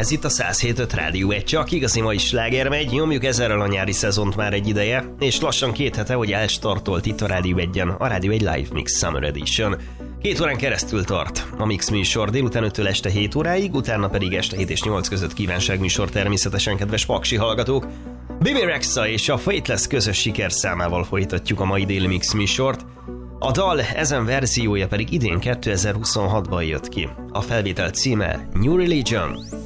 Ez itt a 107.5 Rádió 1, csak igazi mai sláger megy, nyomjuk ezerrel a nyári szezont már egy ideje, és lassan 2 hete, hogy elstartolt itt a Rádió 1-en a Rádió 1 Live Mix Summer Edition. 2 órán keresztül tart a Mix műsor, délután 5-től este 7 óráig, utána pedig este 7 és 8 között kívánságműsor természetesen, kedves paksi hallgatók. Bibi Rexha és a Fateless közös sikerszámával folytatjuk a mai déli Mix műsort. A dal ezen verziója pedig idén 2026-ban jött ki. A felvétel címe New Religion.